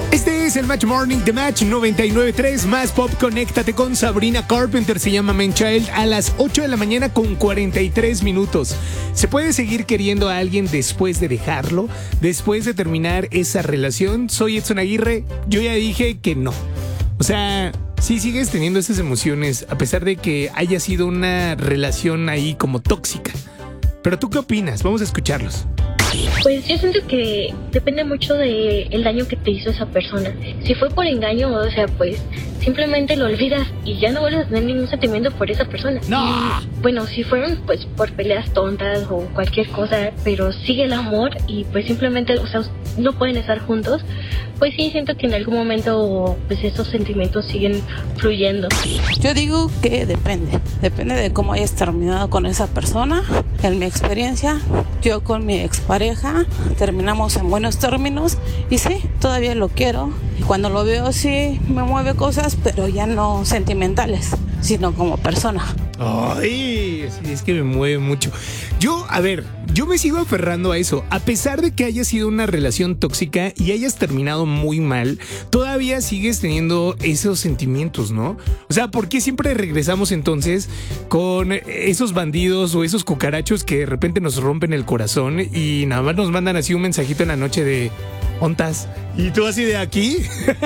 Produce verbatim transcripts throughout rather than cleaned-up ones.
Este es el Match Morning de Match noventa y nueve punto tres. Más pop, conéctate con Sabrina Carpenter. Se llama Man Child a las ocho de la mañana con cuarenta y tres minutos. ¿Se puede seguir queriendo a alguien después de dejarlo? Después de terminar esa relación. Soy Edson Aguirre. Yo ya dije que no. O sea, sí sigues teniendo esas emociones a pesar de que haya sido una relación ahí como tóxica. Pero ¿tú qué opinas? Vamos a escucharlos. Pues yo siento que depende mucho del daño que te hizo esa persona. Si fue por engaño, o sea, pues simplemente lo olvidas y ya no vuelves a tener ningún sentimiento por esa persona. ¡No! Y, bueno, si fueron pues por peleas tontas o cualquier cosa, pero sigue el amor y pues simplemente, o sea, no pueden estar juntos, pues sí siento que en algún momento pues esos sentimientos siguen fluyendo. Yo digo que depende, depende de cómo hayas terminado con esa persona. En mi experiencia, yo con mi expareja terminamos en buenos términos y sí, todavía lo quiero. Cuando lo veo sí me mueve cosas, pero ya no sentimentales, sino como persona. Ay, sí, es que me mueve mucho. Yo, a ver, yo me sigo aferrando a eso. A pesar de que haya sido una relación tóxica y hayas terminado muy mal, todavía sigues teniendo esos sentimientos, ¿no? O sea, ¿por qué siempre regresamos entonces con esos bandidos o esos cucarachos que de repente nos rompen el corazón y nada más nos mandan así un mensajito en la noche de ¿ontas? ¿Y tú así de aquí?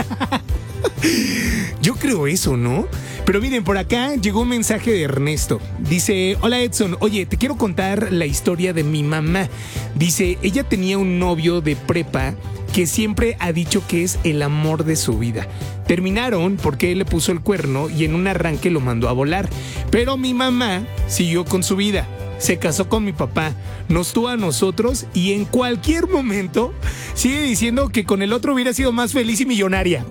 Yo creo eso, ¿no? Pero miren, por acá llegó un mensaje de Ernesto. Dice, hola Edson, oye, te quiero contar la historia de mi mamá. Dice, ella tenía un novio de prepa que siempre ha dicho que es el amor de su vida. Terminaron porque él le puso el cuerno y en un arranque lo mandó a volar. Pero mi mamá siguió con su vida. Se casó con mi papá, nos tuvo a nosotros y en cualquier momento sigue diciendo que con el otro hubiera sido más feliz y millonaria.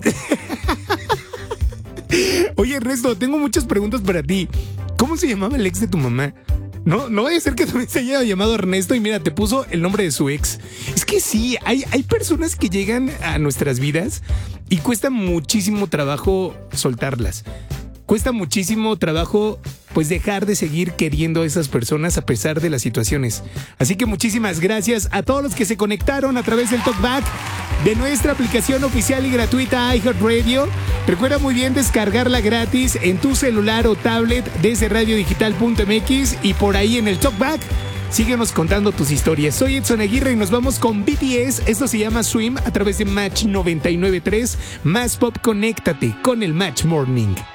Oye, Ernesto, tengo muchas preguntas para ti. ¿Cómo se llamaba el ex de tu mamá? No, no vaya a ser que también se haya llamado Ernesto y mira, te puso el nombre de su ex. Es que sí, hay, hay personas que llegan a nuestras vidas y cuesta muchísimo trabajo soltarlas. Cuesta muchísimo trabajo pues dejar de seguir queriendo a esas personas a pesar de las situaciones. Así que muchísimas gracias a todos los que se conectaron a través del Talkback de nuestra aplicación oficial y gratuita iHeartRadio. Recuerda muy bien descargarla gratis en tu celular o tablet desde radio digital punto m x y por ahí en el Talkback. Síguenos contando tus historias. Soy Edson Aguirre y nos vamos con B T S. Esto se llama Swim a través de Match noventa y nueve punto tres. Más pop, conéctate con el Match Morning.